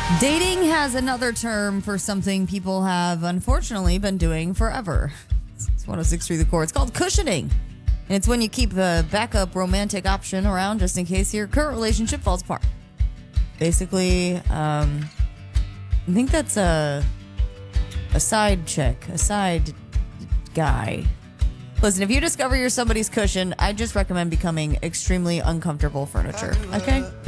Dating has another term for something people have unfortunately been doing forever. It's 106.3 The Core. It's called cushioning. And it's when you keep a backup romantic option around just in case your current relationship falls apart. Basically, I think that's a side chick, a side guy. Listen, if you discover you're somebody's cushion, I just recommend becoming extremely uncomfortable furniture, okay?